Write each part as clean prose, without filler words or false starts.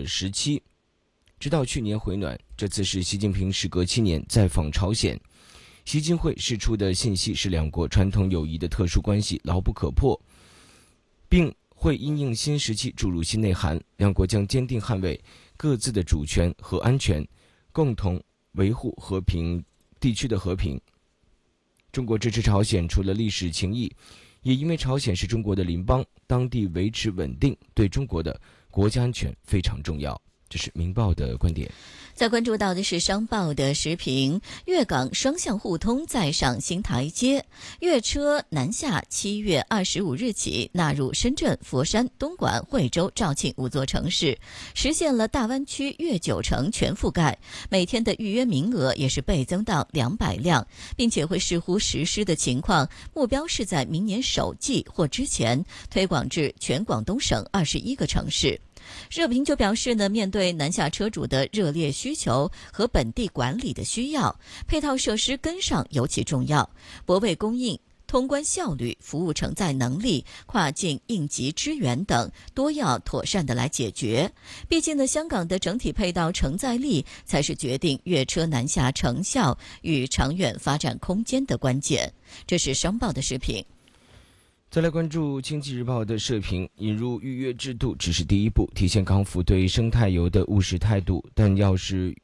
的时期，直到去年回暖。这次是习近平时隔7年再访朝鲜。习近会释出的信息是两国传统友谊的特殊关系牢不可破，并会因应新时期注入新内涵，两国将坚定捍卫各自的主权和安全，共同维护地区的和平。中国支持朝鲜除了历史情谊，也因为朝鲜是中国的邻邦，当地维持稳定对中国的国家安全非常重要。这是《明报》的观点。 再关注到的是商报的时评，粤港双向互通再上新台阶。粤车南下7月25日起纳入深圳、佛山、东莞、惠州、肇庆5座城市，实现了大湾区粤9城全覆盖。每天的预约名额也是倍增到200辆，并且会视乎实施的情况，目标是在明年首季或之前推广至全广东省21个城市。热评就表示呢，面对南下车主的热烈需求和本地管理的需要，配套设施跟上尤其重要，泊位供应、通关效率、服务承载能力、跨境应急支援等都要妥善的来解决。毕竟呢，香港的整体配套承载力才是决定粤车南下成效与长远发展空间的关键。这是商报的时评。 再来关注《经济日报》的社评，引入预约制度只是第一步，体现港府对生态游的务实态度，但要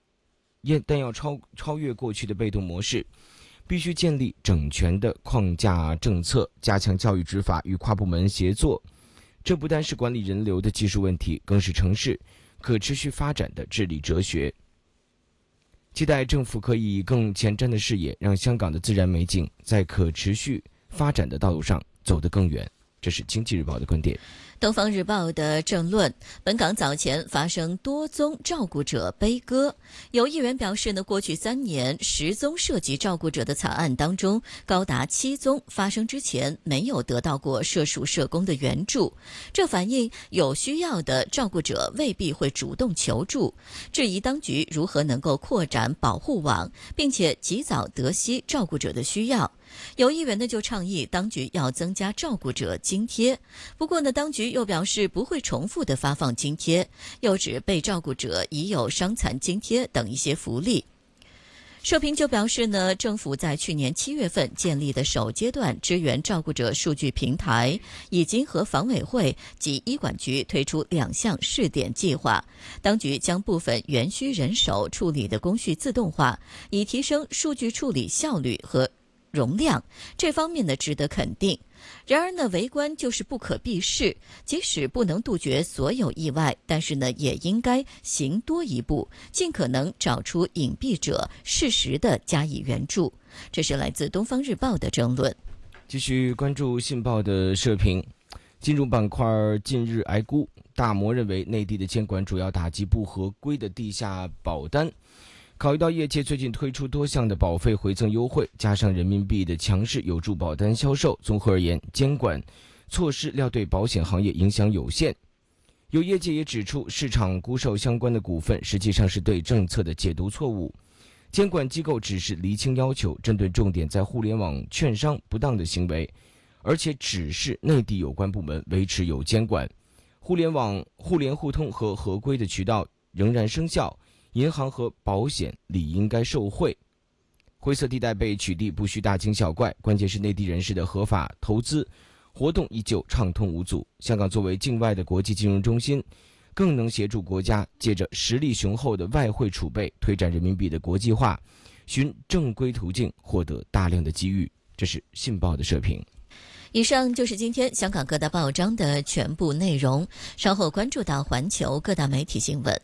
超越过去的被动模式，必须建立整全的框架政策，加强教育执法与跨部门协作。这不单是管理人流的技术问题，更是城市可持续发展的治理哲学。期待政府可以更前瞻的视野，让香港的自然美景在可持续发展的道路上走得更远。这是《经济日报》的观点。 东方日报的政论，本港早前发生多宗照顾者悲歌，有议员表示呢，过去3年10宗涉及照顾者的惨案当中，高达7宗发生之前没有得到过涉属社工的援助，这反映有需要的照顾者未必会主动求助，质疑当局如何能够扩展保护网，并且及早得悉照顾者的需要。有议员呢就倡议当局要增加照顾者津贴，不过呢，当局又表示不会重复的发放津贴，又指被照顾者已有伤残津贴等一些福利。社评就表示呢，政府在去年7月份建立的首阶段支援照顾者数据平台，已经和房委会及医管局推出2项试点计划，当局将部分原需人手处理的工序自动化，以提升数据处理效率和容量，这方面呢值得肯定。然而呢，围观就是不可避视，即使不能杜绝所有意外，但是呢，也应该行多一步，尽可能找出隐蔽者，适时的加以援助。这是来自《东方日报》的争论。 继续关注《信报》的社评，金融板块近日挨沽，大摩认为内地的监管主要打击不合规的地下保单。考虑到业界最近推出多项的保费回赠优惠，加上人民币的强势有助保单销售，综合而言，监管措施料对保险行业影响有限。有业界也指出，市场沽售相关的股份实际上是对政策的解读错误。监管机构只是厘清要求，针对重点在互联网券商不当的行为，而且指示内地有关部门维持有监管，互联网互联互通和合规的渠道仍然生效。银行和保险理应该受惠，灰色地带被取缔不需大惊小怪，关键是内地人士的合法投资活动依旧畅通无阻。香港作为境外的国际金融中心，更能协助国家借着实力雄厚的外汇储备推展人民币的国际化，循正规途径获得大量的机遇。这是《信报》的社评。 以上就是今天香港各大报章的全部内容，稍后关注到环球各大媒体新闻。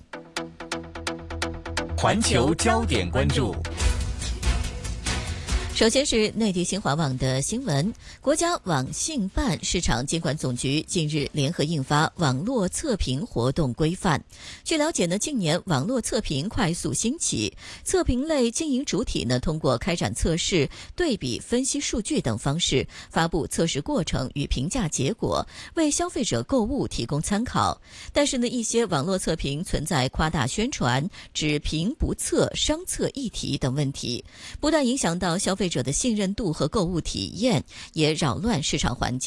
环球焦点关注。 首先是内地新华网的新闻，国家网信办市场监管总局近日联合印发网络测评活动规范。据了解呢，近年网络测评快速兴起，测评类经营主体呢，通过开展测试、对比分析数据等方式，发布测试过程与评价结果，为消费者购物提供参考。但是呢，一些网络测评存在夸大宣传、只评不测、商测议题等问题，不但影响到消费者的信任度和购物体验，也扰乱市场环境。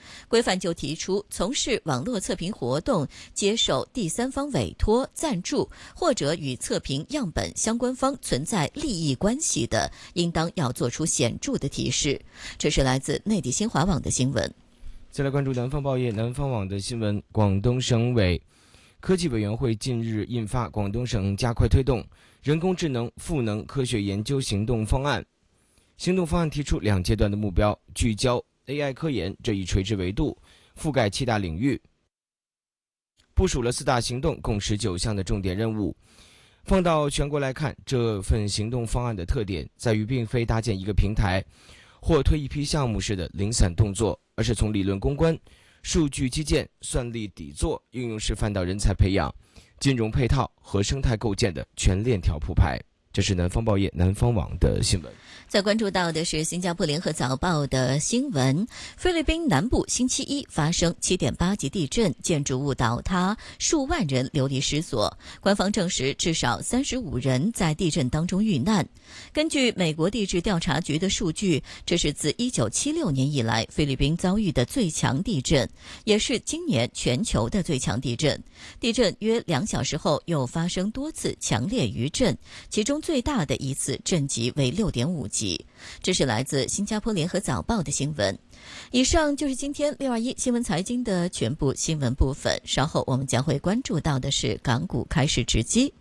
规范就提出，从事网络测评活动、接受第三方委托、赞助或者与测评样本相关方存在利益关系的，应当要做出显著的提示。这是来自内地新华网的新闻。 再来关注南方报业、南方网的新闻。广东省委科技委员会近日印发《广东省加快推动人工智能赋能科学研究行动方案》。行动方案提出2阶段的目标，聚焦 AI 科研这一垂直维度，覆盖7大领域，部署了4大行动，共19项的重点任务。放到全国来看，这份行动方案的特点在于，并非搭建一个平台或推一批项目式的零散动作，而是从理论攻关、数据基建、算力底座、应用示范到人才培养、金融配套和生态构建的全链条铺排。这是南方报业、南方网的新闻。 再关注到的是新加坡联合早报的新闻。菲律宾南部星期一发生7.8级地震，建筑物倒塌，数万人流离失所。官方证实至少35人在地震当中遇难。根据美国地质调查局的数据，这是自1976年以来菲律宾遭遇的最强地震，也是今年全球的最强地震。地震约2小时后又发生多次强烈余震，其中最大的一次震级为6.5级。这是来自新加坡联合早报的新闻。以上就是今天621新闻财经的全部新闻部分，稍后我们将会关注到的是港股开市直击。